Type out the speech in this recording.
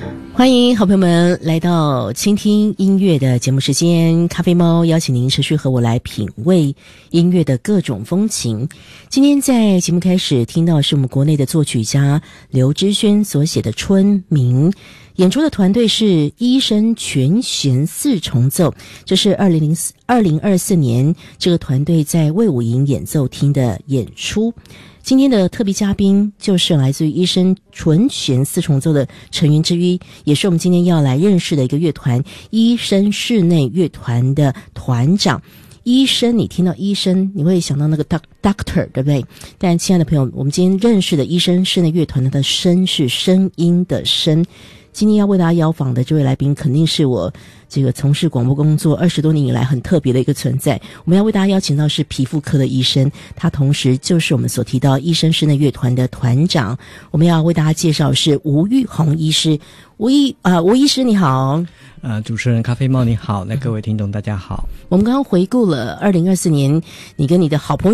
欢迎好朋友们来到倾听音乐的节目时间，咖啡猫邀请您持续和我来品味音乐的各种风情。今天在节目开始听到是我们国内的作曲家刘知轩所写的《春明》，演出的团队是一声全弦四重奏，这是2024年这个团队在卫武营演奏厅的演出。今天的特别嘉宾就是来自于一声纯弦四重奏的成员之一，也是我们今天要来认识的一个乐团——一声室内乐团的团长。医生，你听到医生你会想到那个 doctor 对不对？但亲爱的朋友，我们今天认识的一声室内乐团的声是声音的声。今天要为大家邀访的这位来宾，肯定是我这个从事广播工作20多年以来很特别的一个存在。我们要为大家邀请到是皮肤科的医生，他同时就是我们所提到一声室内乐团的团长。我们要为大家介绍是吴玉红医师。吴医师你好。 主持人咖啡猫你好，那各位听众大家好。 我们刚刚回顾了2024年你跟你的好朋友